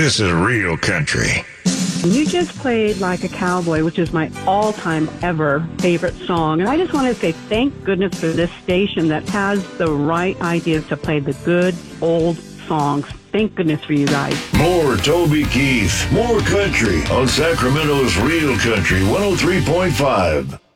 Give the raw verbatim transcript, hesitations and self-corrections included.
This is real country. You just played Like a Cowboy, which is my all-time ever favorite song. And I just want to say thank goodness for this station that has the right ideas to play the good old songs. Thank goodness for you guys. More Toby Keith, more country on Sacramento's Real Country one oh three point five.